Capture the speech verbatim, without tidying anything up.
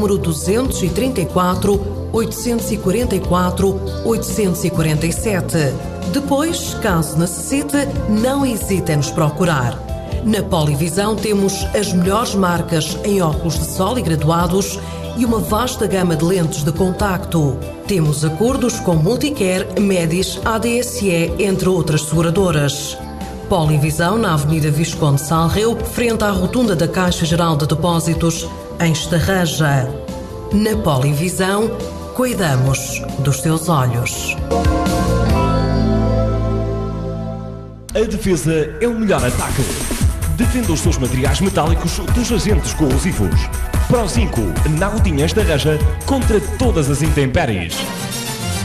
número duzentos e trinta e quatro, oitocentos e quarenta e quatro, oitocentos e quarenta e sete. Depois, caso necessite, não hesite em nos procurar. Na Polivisão temos as melhores marcas em óculos de sol e graduados e uma vasta gama de lentes de contacto. Temos acordos com Multicare, Medis, A D S E, entre outras seguradoras. Polivisão na Avenida Visconde Salreu, frente à rotunda da Caixa Geral de Depósitos, em Estarreja. Na Polivisão, cuidamos dos teus olhos. A defesa é o melhor ataque. Defenda os seus materiais metálicos dos agentes corrosivos. Pro cinco, na Rodinha Estarreja, contra todas as intempéries.